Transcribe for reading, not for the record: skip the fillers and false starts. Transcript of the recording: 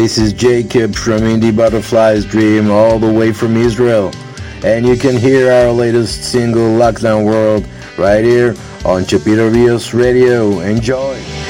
This is Jacob from Indie Butterflies Dream, all the way from Israel. And you can hear our latest single, Lockdown World, right here on Chapito Rios Radio. Enjoy!